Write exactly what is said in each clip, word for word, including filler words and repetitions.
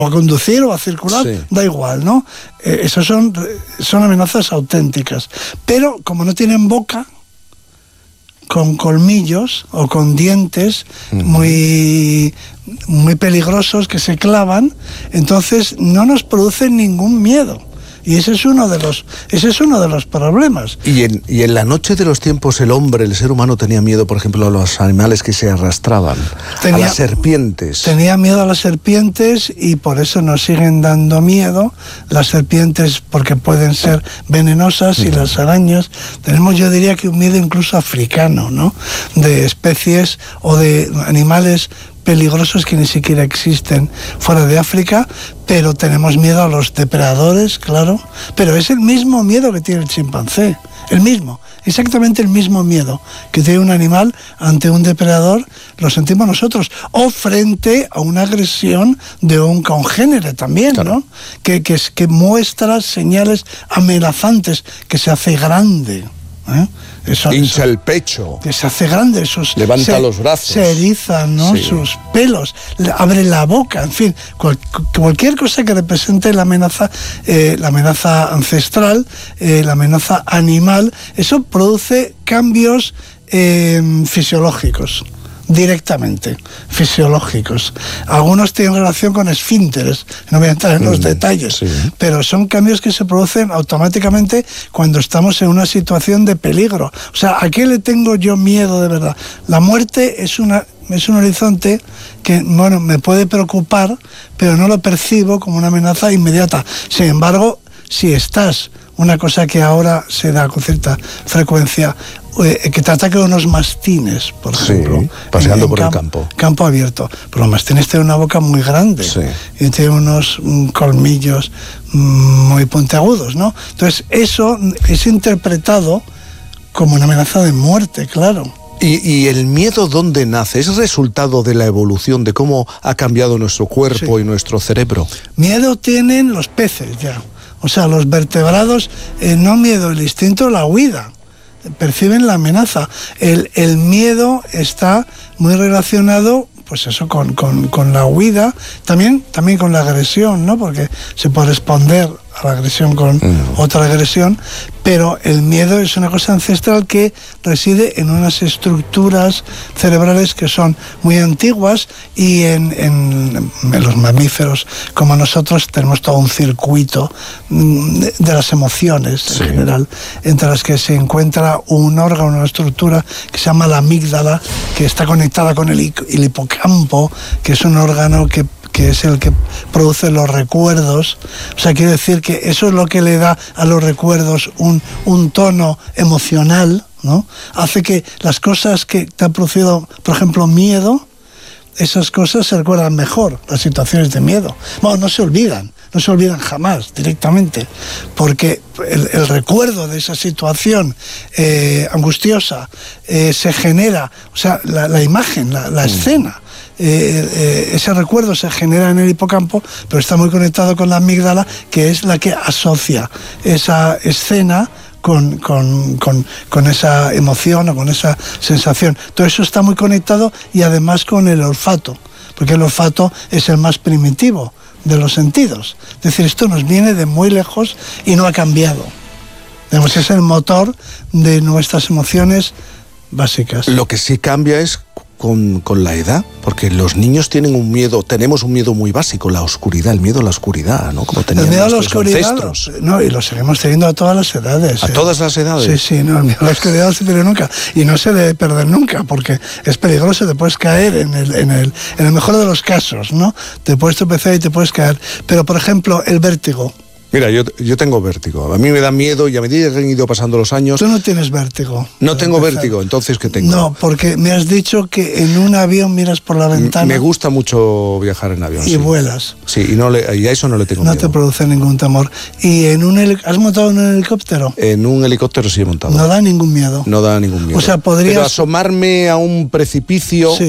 o a conducir o a circular, sí. Da igual, ¿no? Eh, esas son, son amenazas auténticas. Pero como no tienen boca, con colmillos o con dientes uh-huh. muy, muy peligrosos que se clavan, entonces no nos producen ningún miedo. Y ese es uno de los, ese es uno de los problemas. Y en, y en la noche de los tiempos el hombre, el ser humano tenía miedo, por ejemplo, a los animales que se arrastraban, tenía, a las serpientes. Tenía miedo a las serpientes y por eso nos siguen dando miedo las serpientes, porque pueden ser venenosas, y las arañas. Tenemos, yo diría que un miedo incluso africano, ¿no? De especies o de animales peligrosos que ni siquiera existen fuera de África, pero tenemos miedo a los depredadores, claro, pero es el mismo miedo que tiene el chimpancé, el mismo, exactamente el mismo miedo que tiene un animal ante un depredador, lo sentimos nosotros, o frente a una agresión de un congénere también, claro. ¿No? Que, que, que muestra señales amenazantes, que se hace grande, ¿eh? Eso, hincha eso, el pecho, que se hace grande, esos, levanta se, los brazos, se erizan, ¿no? Sí. Sus pelos, abre la boca, en fin, cual, cualquier cosa que represente la amenaza, eh, la amenaza ancestral, eh, la amenaza animal, eso produce cambios eh, fisiológicos. Directamente, fisiológicos. Algunos tienen relación con esfínteres, no voy a entrar en los mm, detalles, sí. Pero son cambios que se producen automáticamente cuando estamos en una situación de peligro. O sea, ¿a qué le tengo yo miedo de verdad? La muerte es una es un horizonte que, bueno, me puede preocupar, pero no lo percibo como una amenaza inmediata. Sin embargo, si estás, una cosa que ahora se da con cierta frecuencia, eh, que te ataquen unos mastines, por ejemplo. Sí, paseando en, en por campo, el campo. Campo abierto. Pero los mastines tienen una boca muy grande, sí. Y tienen unos mm, colmillos mm, muy puntiagudos, ¿no? Entonces, eso es interpretado como una amenaza de muerte, claro. ¿Y, y el miedo dónde nace? ¿Es resultado de la evolución, de cómo ha cambiado nuestro cuerpo sí. Y nuestro cerebro? Miedo tienen los peces ya. O sea, los vertebrados, eh, no miedo, el instinto, la huida. Perciben la amenaza. El, el miedo está muy relacionado, pues eso, con, con, con la huida, también, también con la agresión, ¿no? Porque se puede responder a la agresión con mm. otra agresión, pero el miedo es una cosa ancestral que reside en unas estructuras cerebrales que son muy antiguas, y en, en, en los mamíferos como nosotros tenemos todo un circuito de, de las emociones, sí. En general, entre las que se encuentra un órgano, una estructura que se llama la amígdala, que está conectada con el, el hipocampo, que es un órgano que que es el que produce los recuerdos. O sea, quiere decir que eso es lo que le da a los recuerdos un, un tono emocional, ¿no? Hace que las cosas que te han producido, por ejemplo, miedo, esas cosas se recuerdan mejor, las situaciones de miedo. Bueno, no se olvidan, no se olvidan jamás directamente, porque el, el recuerdo de esa situación eh, angustiosa eh, se genera, o sea, la, la imagen, la, la mm. escena, Eh, eh, ese recuerdo se genera en el hipocampo, pero está muy conectado con la amígdala, que es la que asocia esa escena con, con, con, con esa emoción o con esa sensación. Todo eso está muy conectado, y además con el olfato, porque el olfato es el más primitivo de los sentidos. Es decir, esto nos viene de muy lejos y no ha cambiado. Digamos, es el motor de nuestras emociones básicas. Lo que sí cambia es Con, con la edad, porque los niños tienen un miedo, tenemos un miedo muy básico, la oscuridad, el miedo a la oscuridad, ¿no? Como tenían el miedo a la oscuridad, ancestros. No, y lo seguimos teniendo a todas las edades. ¿A eh. todas las edades? Sí, sí, no, el miedo a la oscuridad no se pierde nunca, y no se debe perder nunca, porque es peligroso, te puedes caer en el, en el, en el mejor de los casos, ¿no? Te puedes tropezar y te puedes caer. Pero, por ejemplo, el vértigo. Mira, yo, yo tengo vértigo. A mí me da miedo, y a medida que han ido pasando los años... Tú no tienes vértigo. No tengo empezar. vértigo, entonces ¿qué tengo? No, porque me has dicho que en un avión miras por la ventana... Me gusta mucho viajar en avión, Y sí. vuelas. Sí, y, no le, y a eso no le tengo no miedo. No te produce ningún temor. ¿Y en un heli- has montado en un helicóptero? En un helicóptero sí he montado. No da ningún miedo. No da ningún miedo. O sea, podrías... Pero asomarme a un precipicio... Sí.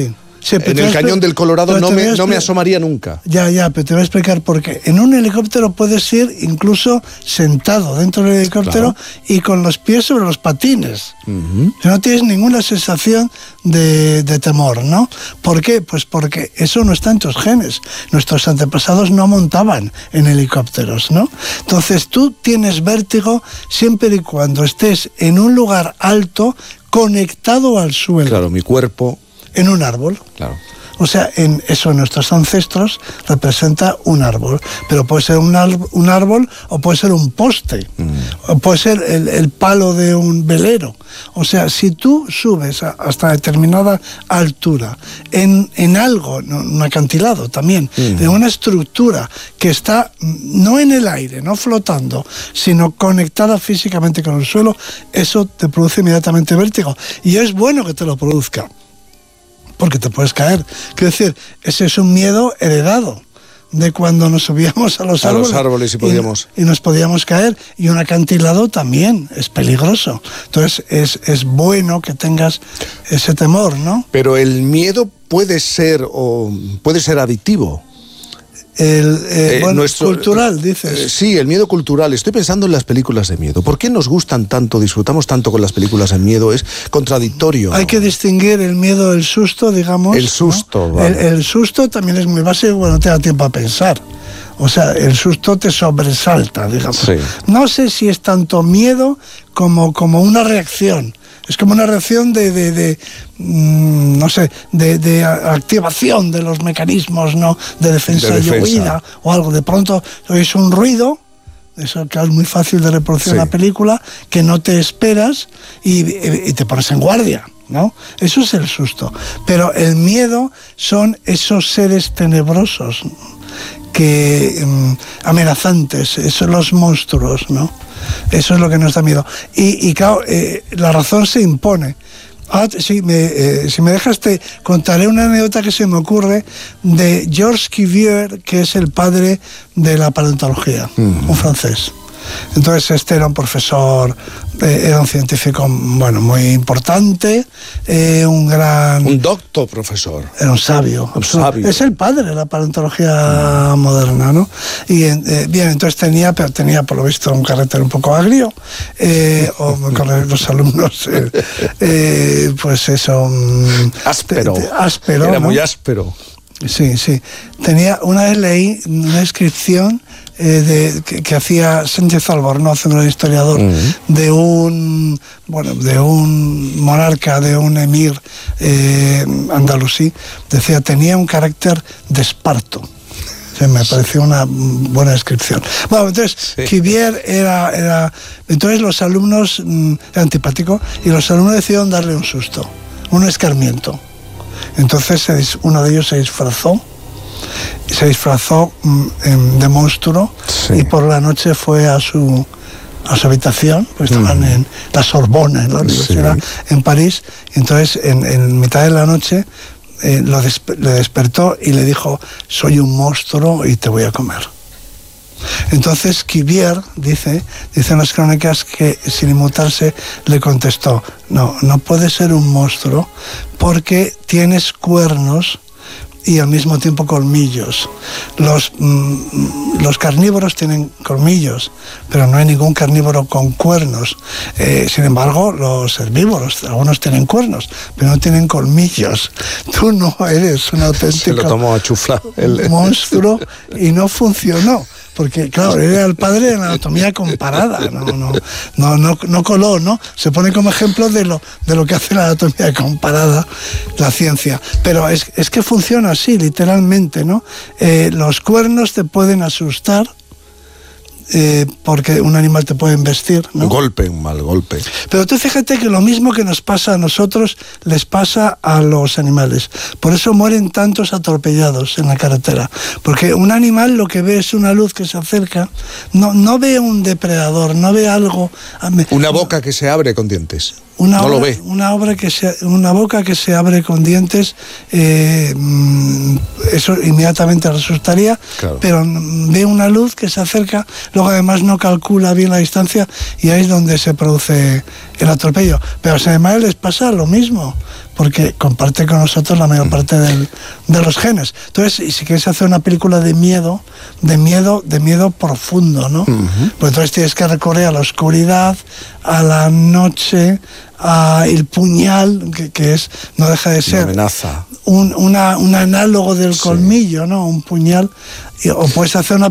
Sí, en el cañón del Colorado no me, no me asomaría nunca. Ya, ya, pero te voy a explicar por qué. En un helicóptero puedes ir incluso sentado dentro del helicóptero, claro, y con los pies sobre los patines. Uh-huh. No tienes ninguna sensación de, de temor, ¿no? ¿Por qué? Pues porque eso no está en tus genes. Nuestros antepasados no montaban en helicópteros, ¿no? Entonces tú tienes vértigo siempre y cuando estés en un lugar alto conectado al suelo. Claro, mi cuerpo... En un árbol. Claro. O sea, en eso nuestros ancestros representa un árbol, pero puede ser un, ar- un árbol o puede ser un poste, mm. o puede ser el, el palo de un velero. O sea, si tú subes a, hasta determinada altura en, en algo, un acantilado también, mm. en una estructura que está no en el aire, no flotando, sino conectada físicamente con el suelo, eso te produce inmediatamente vértigo. Y es bueno que te lo produzca, porque te puedes caer. Quiero decir, ese es un miedo heredado de cuando nos subíamos a los a árboles, los árboles y, podíamos... y, y nos podíamos caer. Y un acantilado también es peligroso. Entonces es, es bueno que tengas ese temor, ¿no? Pero el miedo puede ser, o puede ser adictivo. El, eh, eh, bueno, nuestro, cultural, dices. Eh, sí, el miedo cultural. Estoy pensando en las películas de miedo. ¿Por qué nos gustan tanto, disfrutamos tanto con las películas de miedo? Es contradictorio. Hay que distinguir el miedo del susto, digamos. El susto, ¿no? Vale. el, el susto también es muy básico cuando te da tiempo a pensar. O sea, el susto te sobresalta, digamos. Sí. No sé si es tanto miedo como, como una reacción. Es como una reacción de, de, de mmm, no sé, de, de activación de los mecanismos, ¿no? De defensa, de defensa. y huida, o algo. De pronto oís un ruido, eso que es muy fácil de reproducir en sí. la película, que no te esperas y, y te pones en guardia, ¿no? Eso es el susto. Pero el miedo son esos seres tenebrosos, que um, amenazantes, esos son los monstruos, ¿no? Eso es lo que nos da miedo. Y, y claro, eh, la razón se impone. Ah, si, me, eh, si me dejas, te contaré una anécdota que se me ocurre de Georges Cuvier, que es el padre de la paleontología, uh-huh. un francés. Entonces este era un profesor, eh, era un científico, bueno, muy importante, eh, un gran... Un doctor profesor. Era un sabio. Un sabio. Es el padre de la paleontología mm. moderna, ¿no? Y eh, bien, entonces tenía, pero tenía por lo visto un carácter un poco agrio, eh, o con los alumnos, eh, eh, pues eso... Áspero. Te, te, áspero, Era ¿no? muy áspero. Sí, sí. Tenía, una vez leí una descripción eh, de, que, que hacía Sánchez Albornoz, un gran historiador, uh-huh. de un bueno, de un monarca, de un emir eh, andalusí. Decía, tenía un carácter de esparto. Sí, me pareció una buena descripción. Bueno, entonces, sí. Cuvier era, era... Entonces los alumnos, mm, era antipático, y los alumnos decidieron darle un susto, un escarmiento. Entonces uno de ellos se disfrazó, se disfrazó mm, de monstruo, sí. y por la noche fue a su, a su habitación, pues estaban mm. en la Sorbona, en la universidad, sí. en París. Entonces en, en mitad de la noche eh, lo desp- le despertó y le dijo, soy un monstruo y te voy a comer. Entonces Cuvier dice, dice en las crónicas que sin inmutarse le contestó, no, no puedes ser un monstruo porque tienes cuernos y al mismo tiempo colmillos. Los, mm, los carnívoros tienen colmillos, pero no hay ningún carnívoro con cuernos. Eh, sin embargo, los herbívoros, algunos tienen cuernos, pero no tienen colmillos. Tú no eres un auténtico Se lo tomó a chufla el... monstruo y no funcionó. Porque, claro, era el padre de la anatomía comparada, no, no, no, no, no coló, ¿no? Se pone como ejemplo de lo, de lo que hace la anatomía comparada, la ciencia. Pero es, es que funciona así, literalmente, ¿no? Eh, los cuernos te pueden asustar, eh, porque un animal te puede embestir, ¿no? Un golpe, un mal golpe. Pero tú fíjate que lo mismo que nos pasa a nosotros, les pasa a los animales. Por eso mueren tantos atropellados en la carretera. Porque un animal lo que ve es una luz que se acerca, no, no ve un depredador, no ve algo... Una boca que se abre con dientes. Una no obra, lo ve. Una, obra que se, una boca que se abre con dientes, eh, eso inmediatamente resultaría, claro. Pero ve una luz que se acerca, luego además no calcula bien la distancia y ahí es donde se produce el atropello. Pero a los animales les pasa lo mismo. porque comparte con nosotros la mayor parte del, de los genes. Entonces, y si quieres hacer una película de miedo, de miedo, de miedo profundo, ¿no? Uh-huh. Pues entonces tienes que recurrir a la oscuridad, a la noche, a el puñal, que, que es, no deja de ser una amenaza. Un, una, un análogo del colmillo, sí. ¿no? Un puñal. O puedes hacer una